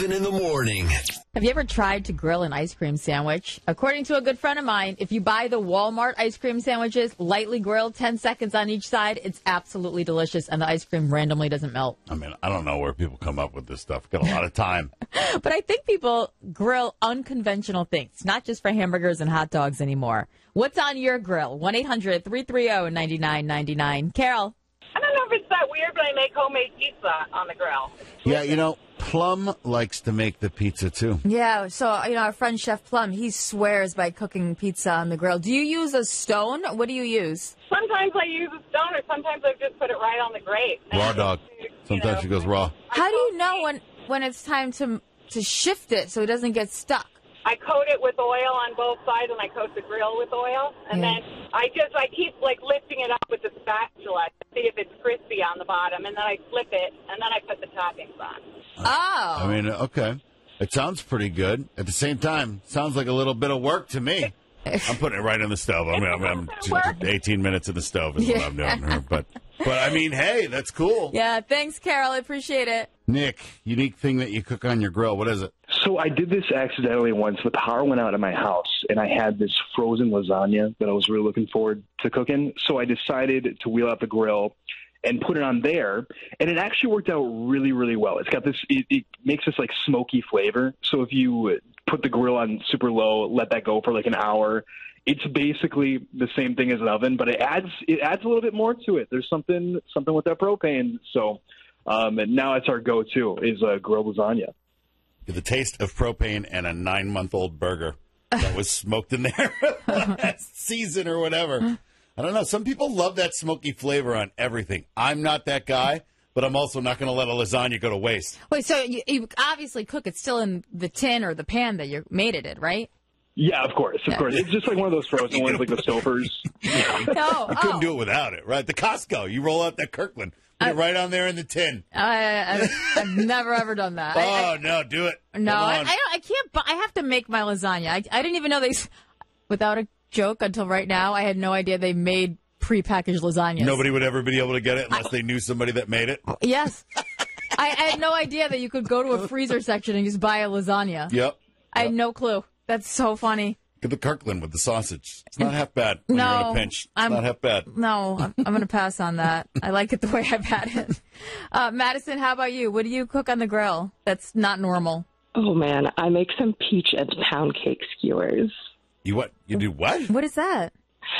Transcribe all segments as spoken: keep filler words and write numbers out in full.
Raven in the morning. Have you ever tried to grill an ice cream sandwich? According to a good friend of mine, if you buy the Walmart ice cream sandwiches, lightly grilled, ten seconds on each side, it's absolutely delicious, and the ice cream randomly doesn't melt. I mean, I don't know where people come up with this stuff. Got a lot of time. But I think people grill unconventional things, not just for hamburgers and hot dogs anymore. What's on your grill? one eight hundred three three zero nine nine nine nine. Carol? I don't know if it's that weird, but I make homemade pizza on the grill. Yeah, you know, Plum likes to make the pizza, too. Yeah, so, you know, our friend Chef Plum, he swears by cooking pizza on the grill. Do you use a stone? What do you use? Sometimes I use a stone, or sometimes I just put it right on the grate. Raw dog. Sometimes she goes raw. How do you know when, when it's time to to shift it so it doesn't get stuck? I coat it with oil on both sides, and I coat the grill with oil. And Yeah. then I just, I keep, like, lifting it up with the spatula to see if it's crispy on the bottom. And then I flip it, and then I put the toppings on. Oh. I mean, okay. It sounds pretty good. At the same time, sounds like a little bit of work to me. I'm putting it right on the stove. I mean, I'm, I'm eighteen minutes in the stove is what Yeah. I'm doing. But, but I mean, hey, that's cool. Yeah, thanks, Carol. I appreciate it. Nick, unique thing that you cook on your grill. What is it? So I did this accidentally once. The power went out at my house, and I had this frozen lasagna that I was really looking forward to cooking. So I decided to wheel out the grill and put it on there, and it actually worked out really, really well. It's got this, it, it makes this like smoky flavor. So if you put the grill on super low, let that go for like an hour, it's basically the same thing as an oven, but it adds it adds a little bit more to it. There's something something with that propane. So um, and now it's our go-to is a grilled lasagna. The taste of propane and a nine-month-old burger that was smoked in there last season or whatever. I don't know. Some people love that smoky flavor on everything. I'm not that guy, but I'm also not going to let a lasagna go to waste. Wait, so you, you obviously cook it still in the tin or the pan that you made it in, right? Yeah, of course, of course. It's just like one of those frozen ones, like the Stouffer's. Yeah. No, I couldn't oh. do it without it, right? The Costco, you roll out that Kirkland, put it right on there in the tin. I, I've, I've never ever done that. Oh, I, I, no, do it. no, Come I, I on. don't. I can't. bu- I have to make my lasagna. I, I didn't even know they. Without a joke, until right now, I had no idea they made prepackaged lasagnas. Nobody would ever be able to get it unless they knew somebody that made it. Yes, I, I had no idea that you could go to a freezer section and just buy a lasagna. Yep. I had no clue. That's so funny. Get the Kirkland with the sausage. It's not half bad when No, you're in a pinch. It's I'm- not half bad. No, I'm, I'm going to pass on that. I like it the way I've had it. Uh, Madison, how about you? What do you cook on the grill that's not normal? Oh, man, I make some peach and pound cake skewers. You what? You do what? What is that?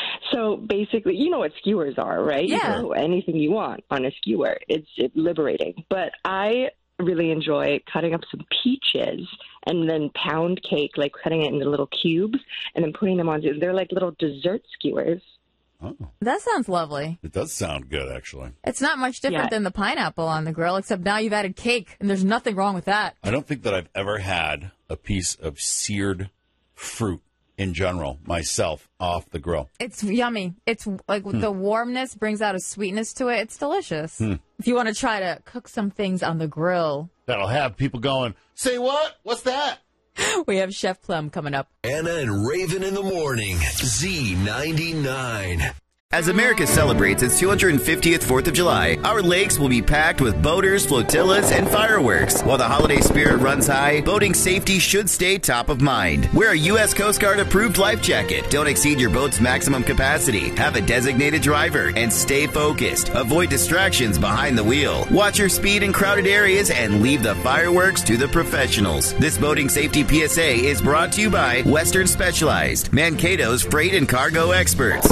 So basically, you know what skewers are, right? Yeah. You know anything you want on a skewer. It's, it's liberating. But I really enjoy cutting up some peaches and then pound cake, like cutting it into little cubes and then putting them on. They're like little dessert skewers. Oh, That sounds lovely. it does sound good, actually. It's not much different Yeah. than the pineapple on the grill, except now you've added cake, and there's nothing wrong with that. I don't think that I've ever had a piece of seared fruit in general myself off the grill. It's yummy. It's like Hmm. the warmness brings out a sweetness to it. It's delicious. If you want to try to cook some things on the grill, That'll have people going, say what? What's that? we have Chef Plum coming up. Anna and Raven in the morning. Z ninety-nine. As America celebrates its two hundred fiftieth fourth of July, our lakes will be packed with boaters, flotillas, and fireworks. While the holiday spirit runs high, boating safety should stay top of mind. Wear a U S Coast Guard approved life jacket. Don't exceed your boat's maximum capacity. Have a designated driver and stay focused. Avoid distractions behind the wheel. Watch your speed in crowded areas and leave the fireworks to the professionals. This boating safety P S A is brought to you by Western Specialized, Mankato's freight and cargo experts.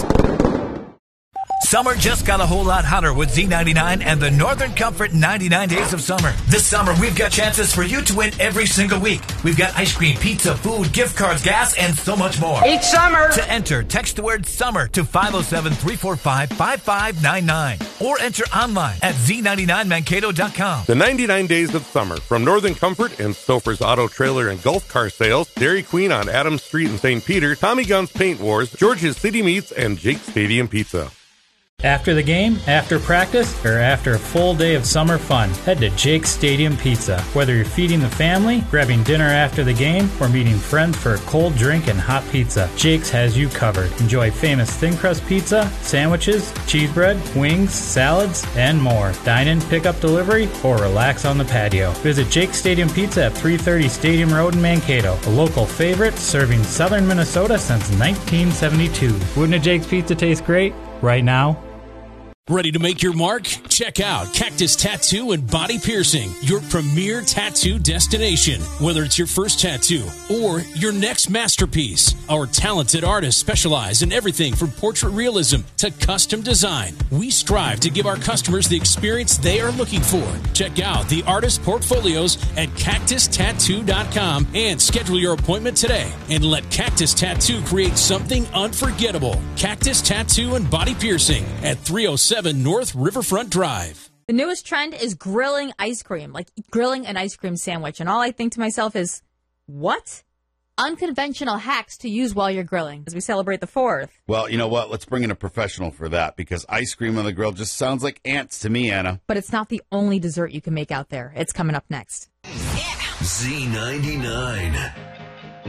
Summer just got a whole lot hotter with Z ninety-nine and the Northern Comfort ninety-nine Days of Summer. This summer, we've got chances for you to win every single week. We've got ice cream, pizza, food, gift cards, gas, and so much more. Each summer. To enter, text the word SUMMER to five oh seven, three four five, five five nine nine or enter online at z ninety-nine mankato dot com. The ninety-nine Days of Summer from Northern Comfort and Stouffer's Auto Trailer and Golf Car Sales, Dairy Queen on Adams Street in Saint Peter, Tommy Gunn's Paint Wars, George's City Meats, and Jake's Stadium Pizza. After the game, after practice, or after a full day of summer fun, head to Jake's Stadium Pizza. Whether you're feeding the family, grabbing dinner after the game, or meeting friends for a cold drink and hot pizza, Jake's has you covered. Enjoy famous thin crust pizza, sandwiches, cheese bread, wings, salads, and more. Dine in, pick up delivery, or relax on the patio. Visit Jake's Stadium Pizza at three thirty Stadium Road in Mankato, a local favorite serving southern Minnesota since nineteen seventy-two. Wouldn't a Jake's Pizza taste great? Right now? Ready to make your mark? Check out Cactus Tattoo and Body Piercing, your premier tattoo destination. Whether it's your first tattoo or your next masterpiece, our talented artists specialize in everything from portrait realism to custom design. We strive to give our customers the experience they are looking for. Check out the artist portfolios at cactus tattoo dot com and schedule your appointment today. And let Cactus Tattoo create something unforgettable. Cactus Tattoo and Body Piercing at three oh seven North Riverfront Drive. The newest trend is grilling ice cream, like grilling an ice cream sandwich. And all I think to myself is, what? Unconventional hacks to use while you're grilling as we celebrate the fourth. Well, you know what? Let's bring in a professional for that, because ice cream on the grill just sounds like ants to me, Anna. But it's not the only dessert you can make out there. It's coming up next. Z ninety-nine.